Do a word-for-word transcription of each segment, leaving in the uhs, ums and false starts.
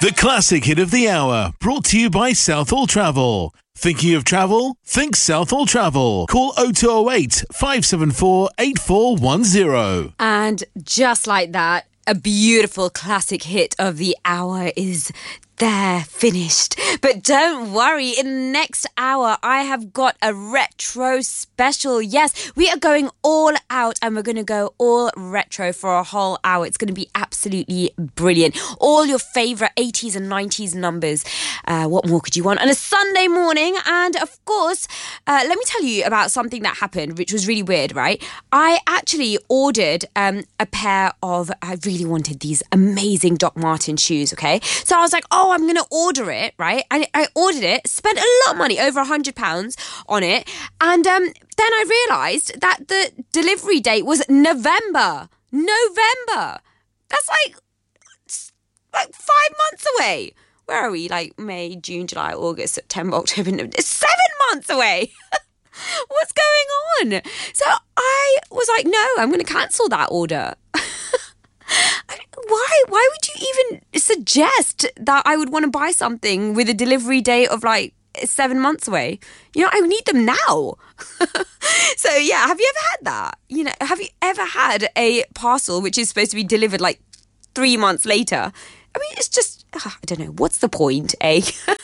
The classic hit of the hour, brought to you by Southall Travel. Thinking of travel? Think Southall Travel. Call oh two oh eight, five seven four, eight four one oh. And just like that, a beautiful classic hit of the hour is there, finished. But don't worry, in the next hour, I have got a retro special. Yes, we are going all out and we're going to go all retro for a whole hour. It's going to be absolutely brilliant. All your favourite eighties and nineties numbers. Uh, what more could you want on a Sunday morning? And of course, uh, let me tell you about something that happened, which was really weird, right? I actually ordered um, a pair of, I really wanted these amazing Doc Martens shoes, okay? So I was like, oh, I'm going to order it, right? And I ordered it, spent a lot of money, over one hundred pounds on it. And um, then I realised that the delivery date was November. November. That's like, like five months away. Where are we? Like May, June, July, August, September, October, November. It's seven months away. What's going on? So I was like, no, I'm going to cancel that order. Why? Why would you even suggest that I would want to buy something with a delivery date of like seven months away? You know, I need them now. So yeah, have you ever had that? You know, have you ever had a parcel which is supposed to be delivered like three months later? I mean, it's just, uh, I don't know, what's the point, eh?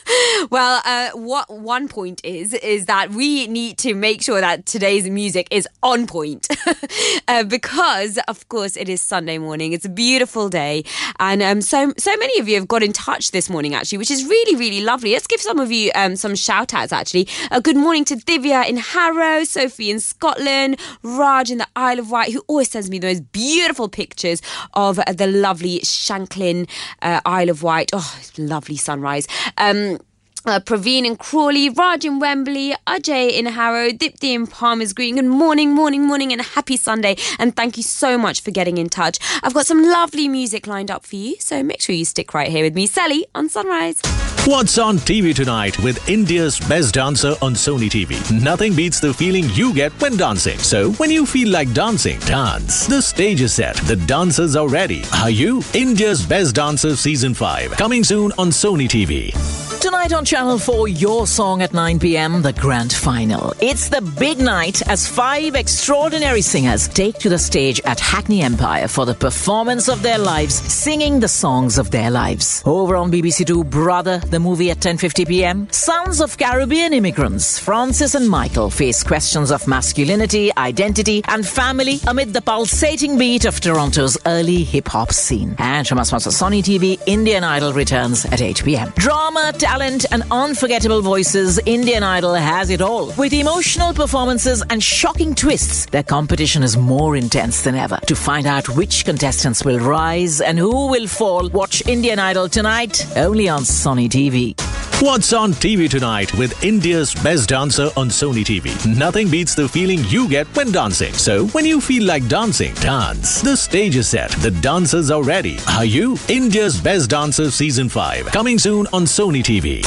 Well, uh, what one point is, is that we need to make sure that today's music is on point. uh, because, of course, it is Sunday morning. It's a beautiful day. And um, so so many of you have got in touch this morning, actually, which is really, really lovely. Let's give some of you um, some shout-outs, actually. Uh, good morning to Divya in Harrow, Sophie in Scotland, Raj in the Isle of Wight, who always sends me those beautiful pictures of uh, the lovely Shanklin uh, Isle of Wight. Oh, it's lovely sunrise. Um... Uh, Praveen in Crawley, Raj in Wembley, Ajay in Harrow, Dipti in Palmer's Green. Good morning, morning, morning, and a happy Sunday. And thank you so much for getting in touch. I've got some lovely music lined up for you, so make sure you stick right here with me, Sally, on Sunrise. What's on T V tonight with India's best dancer on Sony T V? Nothing beats the feeling you get when dancing. So, when you feel like dancing, dance. The stage is set. The dancers are ready. Are you? India's Best Dancer Season five. Coming soon on Sony T V. Tonight on Channel four, Your Song at nine p.m, the grand final. It's the big night as five extraordinary singers take to the stage at Hackney Empire for the performance of their lives, singing the songs of their lives. Over on B B C Two, Brother, the movie at ten fifty p.m. Sons of Caribbean immigrants, Francis and Michael face questions of masculinity, identity and family amid the pulsating beat of Toronto's early hip-hop scene. And from our sponsor Sony T V, Indian Idol returns at eight p.m. Drama, talent and unforgettable voices, Indian Idol has it all. With emotional performances and shocking twists, their competition is more intense than ever. To find out which contestants will rise and who will fall, watch Indian Idol tonight, only on Sony T V. What's on T V tonight with India's best dancer on Sony T V? Nothing beats the feeling you get when dancing. So, when you feel like dancing, dance. The stage is set. The dancers are ready. Are you? India's Best Dancer Season five. Coming soon on Sony T V.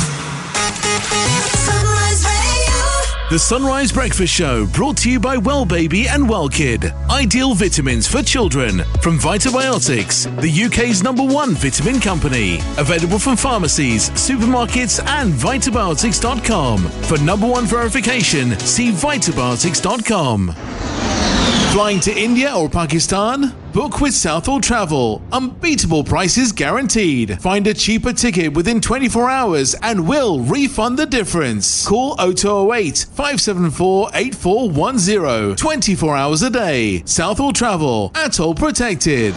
The Sunrise Breakfast Show, brought to you by Well Baby and Well Kid. Ideal vitamins for children from Vitabiotics, the U K's number one vitamin company. Available from pharmacies, supermarkets and vitabiotics dot com. For number one verification, see vitabiotics dot com. Flying to India or Pakistan? Book with Southall Travel. Unbeatable prices guaranteed. Find a cheaper ticket within twenty-four hours and we'll refund the difference. Call oh two oh eight, five seven four, eight four one oh. twenty-four hours a day. Southall Travel. Atoll protected.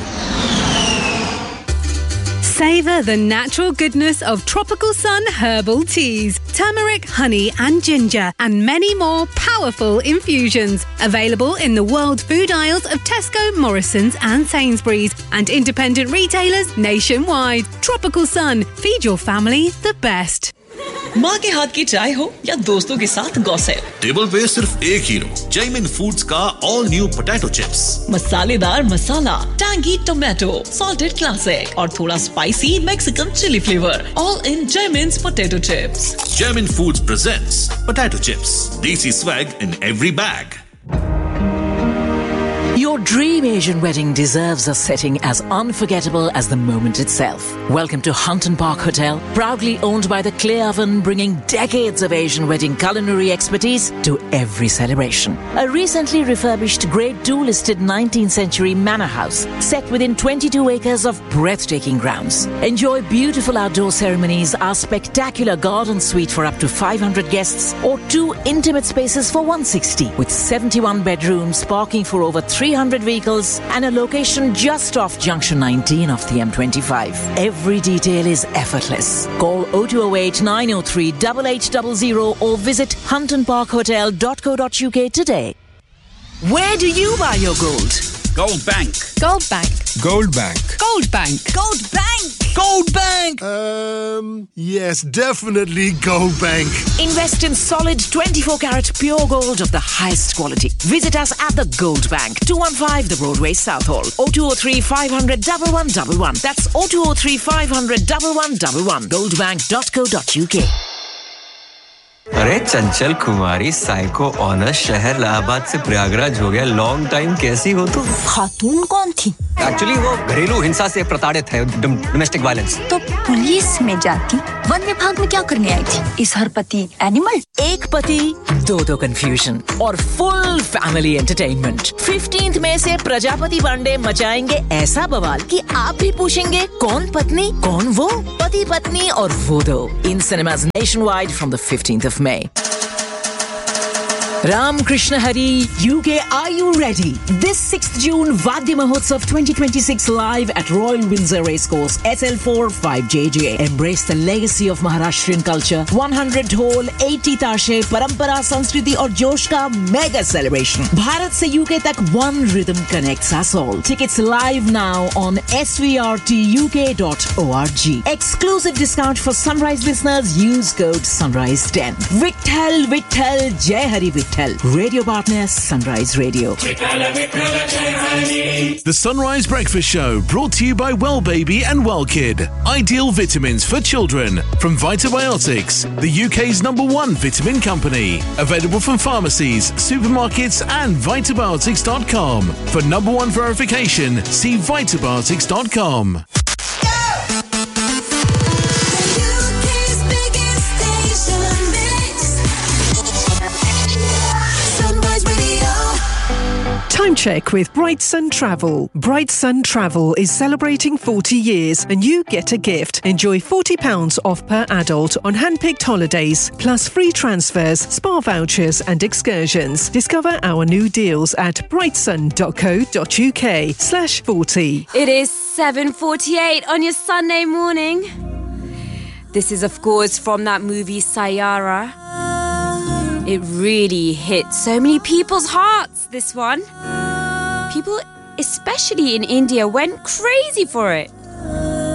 Savour the natural goodness of Tropical Sun herbal teas, turmeric, honey and ginger, and many more powerful infusions. Available in the world food aisles of Tesco, Morrisons and Sainsbury's, and independent retailers nationwide. Tropical Sun. Feed your family the best. माँ के हाथ की चाय हो या दोस्तों के साथ गॉसिप, टेबल पे सिर्फ एक हीरो, जैमिन फूड्स का ऑल न्यू पोटैटो चिप्स। मसालेदार मसाला, टैंगी टोमेटो, सॉल्टेड क्लासिक और थोड़ा spicy Mexican chilli flavour, all in जैमिन्स potato chips. Jaimin foods presents potato chips, देसी swag in every bag. Your Your dream Asian wedding deserves a setting as unforgettable as the moment itself. Welcome to Hunton Park Hotel, proudly owned by the Clay Oven, bringing decades of Asian wedding culinary expertise to every celebration. A recently refurbished Grade two listed nineteenth century manor house set within twenty-two acres of breathtaking grounds. Enjoy beautiful outdoor ceremonies, our spectacular garden suite for up to five hundred guests, or two intimate spaces for one hundred sixty with seventy-one bedrooms, parking for over three hundred vehicles, and a location just off Junction nineteen of the M twenty-five. Every detail is effortless. Call oh two oh eight, nine oh three, eight eight zero zero or visit hunton park hotel dot co dot uk today. Where do you buy your gold? Gold Bank. Gold Bank. Gold Bank. Gold Bank. Gold Bank. Gold Bank. Um, yes, definitely Gold Bank. Invest in solid twenty-four karat pure gold of the highest quality. Visit us at the Gold Bank, two one five The Broadway, South Hall. oh two oh three, five hundred, one one one one. That's oh two oh three, five hundred, one one one one. gold bank dot co dot uk. अरे चंचल कुमारी psycho honour शहर इलाहाबाद से प्रयागराज हो गया long time कैसी हो तुम खातून कौन थी एक्चुअली वो घरेलू हिंसा से प्रताड़ित है डोमेस्टिक वायलेंस तो पुलिस में जाती वन विभाग में क्या करने आई थी इस हर पति एनिमल एक पति दो दो कंफ्यूजन और फुल फैमिली एंटरटेनमेंट फिफ्टींथ मई से प्रजापति पांडे मचाएंगे ऐसा बवाल कि आप भी पूछेंगे कौन पत्नी कौन वो पति पत्नी और वो दो इन cinemas nationwide from the fifteenth of May. Ram Krishna Hari, U K, are you ready? This sixth June, Vadya Mahotsav twenty twenty-six live at Royal Windsor Racecourse, S L four five J J. Embrace the legacy of Maharashtrian culture. one hundred dhol, eighty tashe, parampara, sanskriti और जोश का mega celebration. Bharat से U K तक one rhythm connects us all. Tickets live now on s v r t u k dot org. Exclusive discount for Sunrise listeners. Use code sunrise ten. Vitthal, Vitthal, Jai Hari Vitthal. Radio partner Sunrise Radio. The Sunrise Breakfast Show brought to you by Well Baby and Well Kid. Ideal vitamins for children from Vitabiotics, the U K's number one vitamin company. Available from pharmacies, supermarkets and vitabiotics dot com. For number one verification, see vitabiotics dot com. Time check with Bright Sun Travel. Bright Sun Travel is celebrating forty years and you get a gift. Enjoy forty pounds off per adult on hand-picked holidays, plus free transfers, spa vouchers and excursions. Discover our new deals at brightsun dot co dot uk slash forty. It is seven forty-eight on your Sunday morning. This is, of course, from that movie Sayara. It really hit so many people's hearts, this one. People, especially in India, went crazy for it.